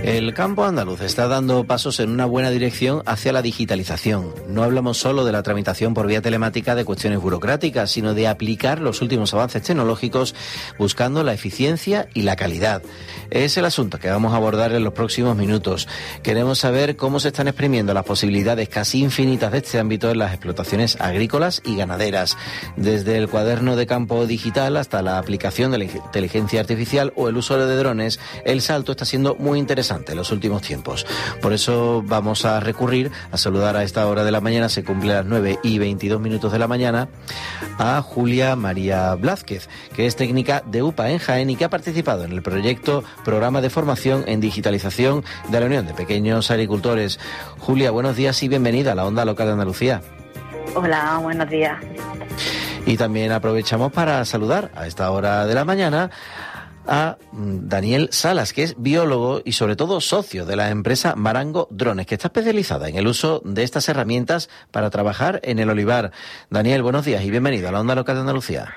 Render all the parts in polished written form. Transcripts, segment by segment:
El campo andaluz está dando pasos en una buena dirección hacia la digitalización. No hablamos solo de la tramitación por vía telemática de cuestiones burocráticas, sino de aplicar los últimos avances tecnológicos buscando la eficiencia y la calidad. Es el asunto que vamos a abordar en los próximos minutos. Queremos saber cómo se están exprimiendo las posibilidades casi infinitas de este ámbito en las explotaciones agrícolas y ganaderas. Desde el cuaderno de campo digital hasta la aplicación de la inteligencia artificial o el uso de drones, el salto está siendo muy interesante en los últimos tiempos. Por eso vamos a recurrir a saludar a esta hora de la mañana, se cumple a las 9:22 de la mañana, a Julia María Blázquez, que es técnica de UPA en Jaén y que ha participado en el proyecto Programa de Formación en Digitalización de la Unión de Pequeños Agricultores. Julia, buenos días y bienvenida a la Onda Local de Andalucía. Hola, buenos días. Y también aprovechamos para saludar a esta hora de la mañana a Daniel Salas, que es biólogo y sobre todo socio de la empresa Marango Drones, que está especializada en el uso de estas herramientas para trabajar en el olivar. Daniel, buenos días y bienvenido a la Onda Local de Andalucía.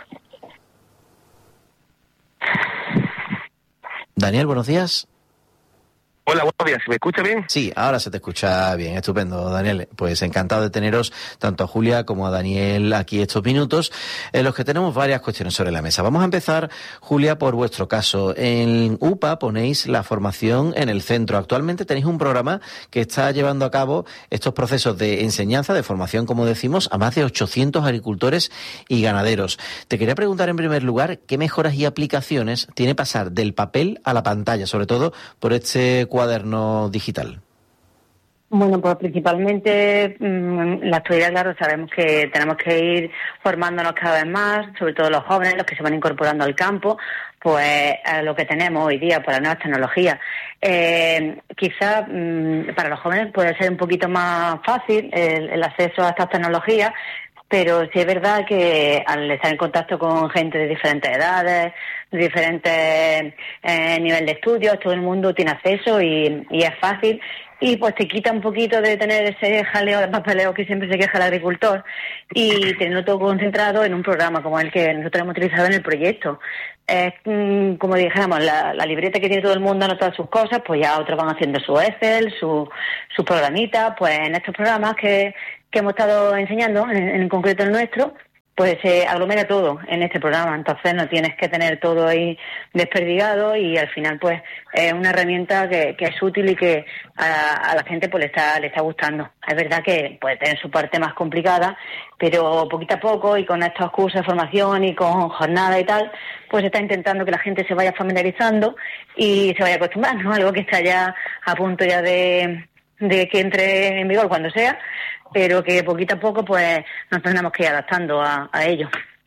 Daniel, buenos días. Hola, buenos días. ¿Me escucha bien? Sí, ahora se te escucha bien. Estupendo, Daniel. Pues encantado de teneros tanto a Julia como a Daniel aquí estos minutos en los que tenemos varias cuestiones sobre la mesa. Vamos a empezar, Julia, por vuestro caso. En UPA ponéis la formación en el centro. Actualmente tenéis un programa que está llevando a cabo estos procesos de enseñanza, de formación, como decimos, a más de 800 agricultores y ganaderos. Te quería preguntar en primer lugar qué mejoras y aplicaciones tiene pasar del papel a la pantalla, sobre todo por este cuaderno digital. Bueno, pues principalmente la actualidad, claro, sabemos que tenemos que ir formándonos cada vez más, sobre todo los jóvenes, los que se van incorporando al campo, pues a lo que tenemos hoy día por las nuevas tecnologías. Quizá para los jóvenes puede ser un poquito más fácil el acceso a estas tecnologías, pero sí es verdad que al estar en contacto con gente de diferentes edades, de diferentes niveles de estudios, todo el mundo tiene acceso y es fácil. Y pues te quita un poquito de tener ese jaleo de papeleo que siempre se queja el agricultor y tenerlo todo concentrado en un programa como el que nosotros hemos utilizado en el proyecto. Es como dijéramos, la libreta que tiene todo el mundo anotadas sus cosas, pues ya otros van haciendo su Excel, su programita. Pues en estos programas que hemos estado enseñando, en concreto el nuestro, pues se aglomera todo en este programa. Entonces no tienes que tener todo ahí desperdigado y al final pues es una herramienta que es útil y que a la gente pues le está gustando. Es verdad que puede tener su parte más complicada, pero poquito a poco y con estos cursos de formación y con jornada y tal, pues se está intentando que la gente se vaya familiarizando y se vaya acostumbrando, ¿no? Algo que está ya a punto ya de que entre en vigor cuando sea, pero que poquito a poco pues nos tenemos que ir adaptando a ello.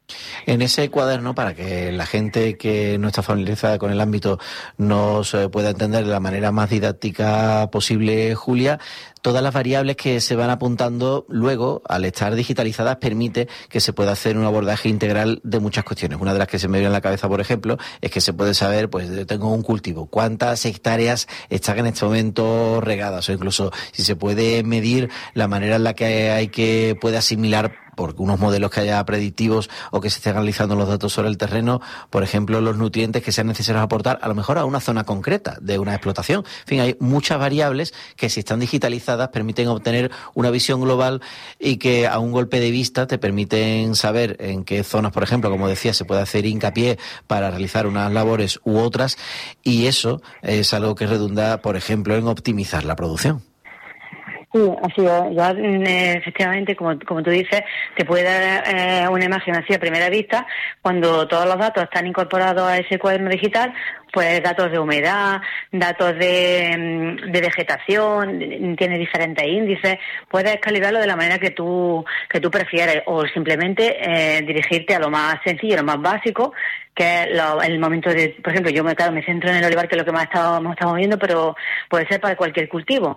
En ese cuaderno, para que la gente que no está familiarizada con el ámbito nos pueda entender de la manera más didáctica posible, Julia, todas las variables que se van apuntando luego, al estar digitalizadas, permite que se pueda hacer un abordaje integral de muchas cuestiones. Una de las que se me viene a la cabeza, por ejemplo, es que se puede saber, pues yo tengo un cultivo, cuántas hectáreas están en este momento regadas, o incluso si se puede medir la manera en la que puede asimilar por unos modelos que haya predictivos o que se estén analizando los datos sobre el terreno, por ejemplo, los nutrientes que sean necesarios aportar a lo mejor a una zona concreta de una explotación. En fin, hay muchas variables que si están digitalizadas permiten obtener una visión global y que a un golpe de vista te permiten saber en qué zonas, por ejemplo, como decía, se puede hacer hincapié para realizar unas labores u otras, y eso es algo que redunda, por ejemplo, en optimizar la producción. Sí, así es. Ya, efectivamente, como tú dices, te puede dar una imagen así a primera vista cuando todos los datos están incorporados a ese cuaderno digital, pues datos de humedad, datos de vegetación, tiene diferentes índices, puedes calibrarlo de la manera que tú prefieres o simplemente dirigirte a lo más sencillo, lo más básico, que es el momento de, por ejemplo, yo me centro en el olivar, que es lo que más estamos viendo, pero puede ser para cualquier cultivo.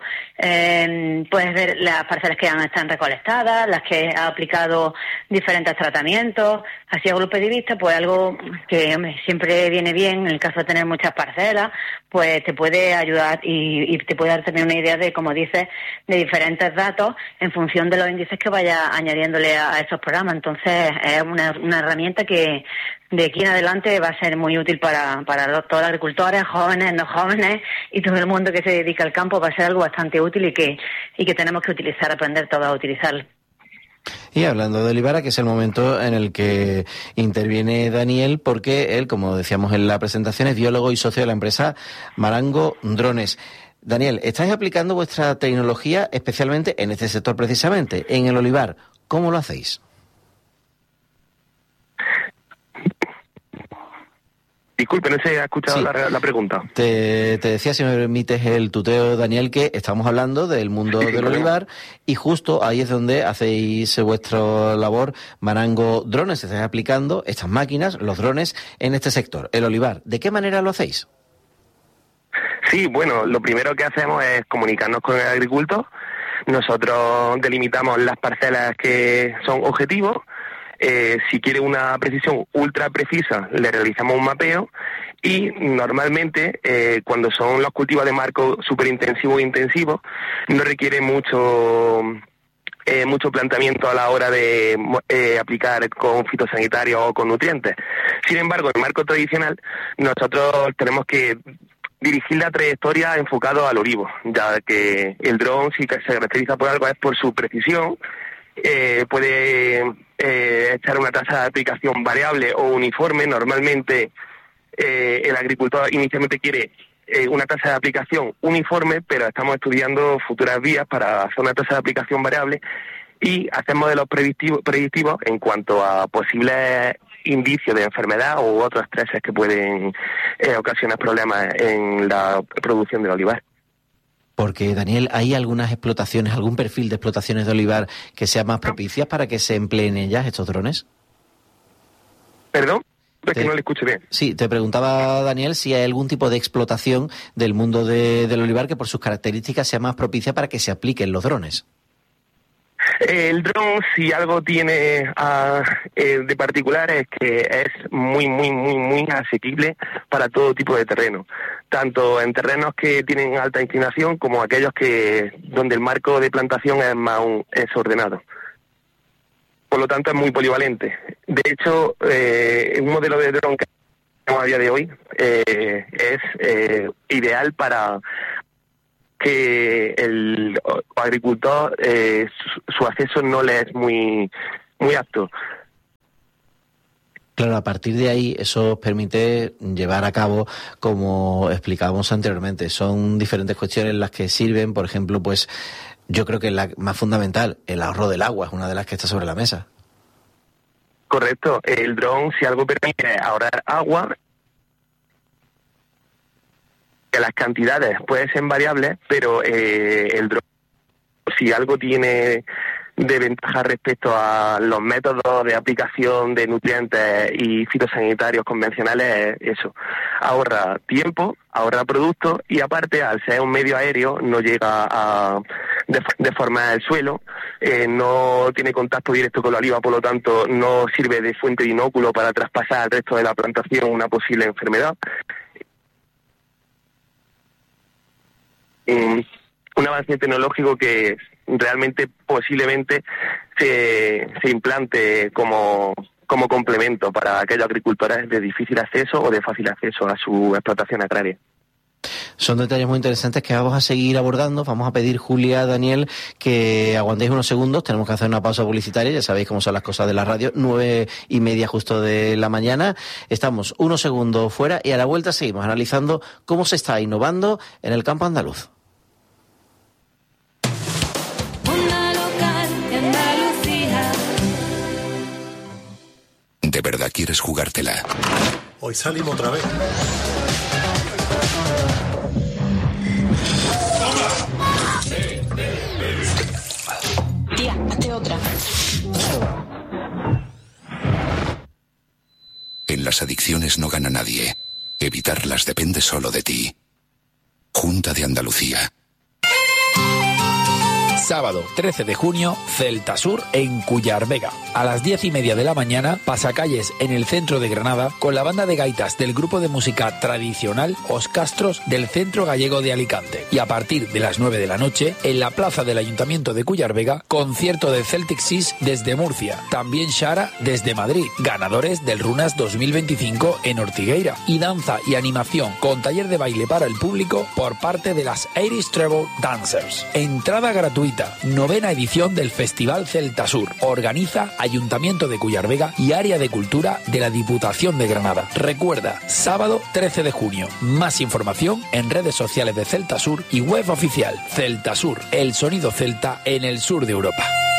Puedes ver las parcelas que están recolectadas, las que ha aplicado diferentes tratamientos, así a golpe de vista, pues algo que siempre viene bien en el caso de tener muchas parcelas, pues te puede ayudar y te puede dar también una idea de, como dices, de diferentes datos en función de los índices que vaya añadiéndole a estos programas. Entonces es una herramienta que de aquí en adelante va a ser muy útil para todos los agricultores, jóvenes, no jóvenes y todo el mundo que se dedica al campo. Va a ser algo bastante útil y que tenemos que utilizar, aprender todos a utilizarlo. Y hablando de Olivara, que es el momento en el que interviene Daniel, porque él, como decíamos en la presentación, es biólogo y socio de la empresa Marango Drones. Daniel, estáis aplicando vuestra tecnología especialmente en este sector precisamente, en el olivar. ¿Cómo lo hacéis? Disculpe, no se ha escuchado la pregunta. Te decía, si me permites el tuteo, Daniel, que estamos hablando del mundo del olivar y justo ahí es donde hacéis vuestra labor Marango Drones. Estáis aplicando estas máquinas, los drones, en este sector, el olivar. ¿De qué manera lo hacéis? Sí, bueno, lo primero que hacemos es comunicarnos con el agricultor. Nosotros delimitamos las parcelas que son objetivos. Si quiere una precisión ultra precisa, le realizamos un mapeo y normalmente cuando son los cultivos de marco superintensivo e intensivo no requiere mucho planteamiento a la hora de aplicar con fitosanitarios o con nutrientes. Sin embargo, en marco tradicional nosotros tenemos que dirigir la trayectoria enfocado al olivo, ya que el dron, si se caracteriza por algo, es por su precisión. Puede echar una tasa de aplicación variable o uniforme. Normalmente el agricultor inicialmente quiere una tasa de aplicación uniforme, pero estamos estudiando futuras vías para hacer una tasa de aplicación variable y hacer modelos predictivos en cuanto a posibles indicios de enfermedad u otros estreses que pueden ocasionar problemas en la producción del olivar. Porque, Daniel, ¿hay algunas explotaciones, algún perfil de explotaciones de olivar que sean más propicias para que se empleen en ellas estos drones? ¿Perdón? Es que no le escuché bien. Sí, te preguntaba, Daniel, si hay algún tipo de explotación del mundo del olivar que por sus características sea más propicia para que se apliquen los drones. El dron, si algo tiene de particular, es que es muy asequible para todo tipo de terreno, tanto en terrenos que tienen alta inclinación como aquellos donde el marco de plantación es ordenado. Por lo tanto, es muy polivalente. De hecho, un modelo de dron que tenemos a día de hoy es ideal para que el agricultor su acceso no le es muy apto. Claro, a partir de ahí eso os permite llevar a cabo, como explicábamos anteriormente, son diferentes cuestiones las que sirven. Por ejemplo, pues yo creo que la más fundamental, el ahorro del agua, es una de las que está sobre la mesa. Correcto, el dron, si algo permite ahorrar agua, que las cantidades pueden ser variables, pero el dron, si algo tiene de ventaja respecto a los métodos de aplicación de nutrientes y fitosanitarios convencionales, es eso: ahorra tiempo, ahorra productos y aparte, al ser un medio aéreo, no llega a deformar el suelo, no tiene contacto directo con la oliva, por lo tanto no sirve de fuente de inóculo para traspasar al resto de la plantación una posible enfermedad. Un avance tecnológico que realmente posiblemente se implante como complemento para aquellos agricultores de difícil acceso o de fácil acceso a su explotación agraria. Son detalles muy interesantes que vamos a seguir abordando. Vamos a pedir, Julia, Daniel, que aguantéis unos segundos. Tenemos que hacer una pausa publicitaria. Ya sabéis cómo son las cosas de la radio. 9:30 justo de la mañana. Estamos unos segundos fuera y a la vuelta seguimos analizando cómo se está innovando en el campo andaluz. ¿De verdad quieres jugártela? Hoy salimos otra vez. Tía, hazte otra. En las adicciones no gana nadie. Evitarlas depende solo de ti. Junta de Andalucía. Sábado 13 de junio, Celta Sur en Cuyar Vega. A las 10:30 de la mañana, pasacalles en el centro de Granada con la banda de gaitas del grupo de música tradicional Os Castros del Centro Gallego de Alicante. Y a partir de las 9 de la noche, en la plaza del Ayuntamiento de Cuyar Vega, concierto de Celtic Seas desde Murcia. También Shara desde Madrid, ganadores del Runas 2025 en Ortigueira. Y danza y animación con taller de baile para el público por parte de las Irish Treble Dancers. Entrada gratuita. 9ª edición del Festival Celta Sur. Organiza Ayuntamiento de Cuyar Vega y Área de Cultura de la Diputación de Granada. Recuerda, sábado 13 de junio. Más información en redes sociales de Celta Sur y web oficial. Celta Sur, el sonido celta en el sur de Europa.